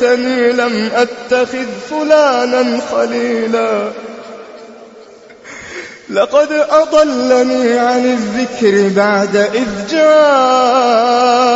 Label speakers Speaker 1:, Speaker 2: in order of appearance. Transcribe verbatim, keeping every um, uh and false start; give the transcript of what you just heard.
Speaker 1: ليتني لم أتخذ فلانا خليلا لقد أضلني عن الذكر بعد إذ جاءني